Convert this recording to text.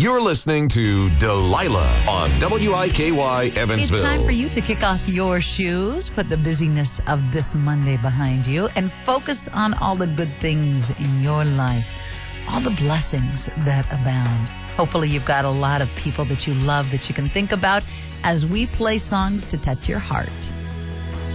You're listening to Delilah on WIKY Evansville. It's time for you to kick off your shoes, put the busyness of this Monday behind you, and focus on all the good things in your life, all the blessings that abound. Hopefully you've got a lot of people that you love that you can think about as we play songs to touch your heart.